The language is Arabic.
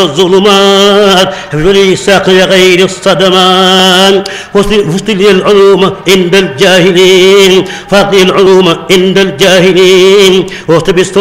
الظلمات حفظ لي ساقي غير الصدمان فصل لي العلوم عند الجاهلين فاقي العلوم عند الجاهلين